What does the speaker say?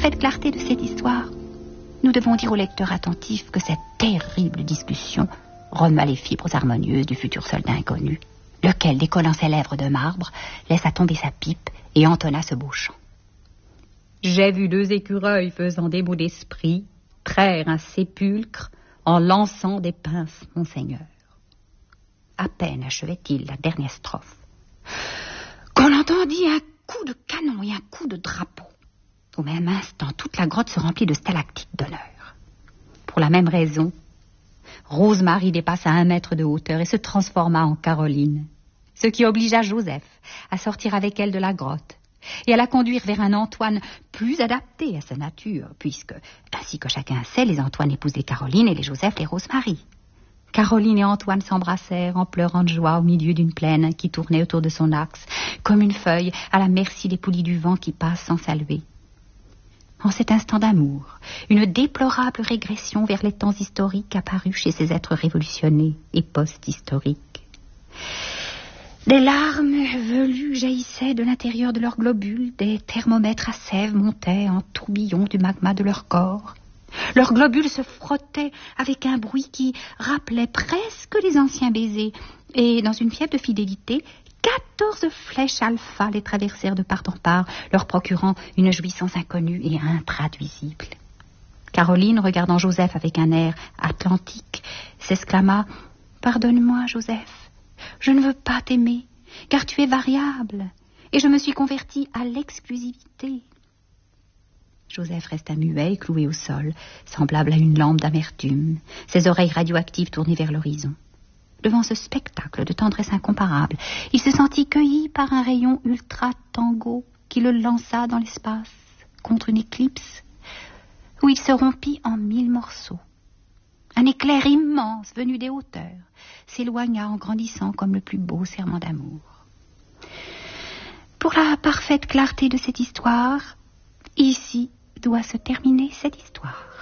parfaite clarté de cette histoire, nous devons dire au lecteur attentif que cette terrible discussion remuait les fibres harmonieuses du futur soldat inconnu, lequel, décollant ses lèvres de marbre, laissa tomber sa pipe et entonna ce beau chant. J'ai vu 2 écureuils faisant des mots d'esprit traire un sépulcre en lançant des pinces, monseigneur. À peine achevait-il la dernière strophe qu'on entendit un coup de canon et un coup de drapeau. Au même instant, toute la grotte se remplit de stalactites d'honneur. Pour la même raison, Rosemary dépassa 1 mètre de hauteur et se transforma en Caroline, ce qui obligea Joseph à sortir avec elle de la grotte et à la conduire vers un Antoine plus adapté à sa nature, puisque, ainsi que chacun sait, les Antoine épousaient Caroline et les Joseph les Rosemary. Caroline et Antoine s'embrassèrent en pleurant de joie au milieu d'une plaine qui tournait autour de son axe, comme une feuille à la merci des poulies du vent qui passent sans saluer. En cet instant d'amour, une déplorable régression vers les temps historiques apparut chez ces êtres révolutionnés et post-historiques. Des larmes velues jaillissaient de l'intérieur de leurs globules, des thermomètres à sève montaient en tourbillons du magma de leur corps. Leurs globules se frottaient avec un bruit qui rappelait presque les anciens baisers, et dans une fièvre de fidélité, 14 flèches alpha les traversèrent de part en part, leur procurant une jouissance inconnue et intraduisible. Caroline, regardant Joseph avec un air atlantique, s'exclama « Pardonne-moi, Joseph, je ne veux pas t'aimer, car tu es variable, et je me suis convertie à l'exclusivité. » Joseph resta muet et cloué au sol, semblable à une lampe d'amertume, ses oreilles radioactives tournées vers l'horizon. Devant ce spectacle de tendresse incomparable, il se sentit cueilli par un rayon ultra-tango qui le lança dans l'espace, contre une éclipse, où il se rompit en 1000 morceaux. Un éclair immense, venu des hauteurs, s'éloigna en grandissant comme le plus beau serment d'amour. Pour la parfaite clarté de cette histoire, ici doit se terminer cette histoire.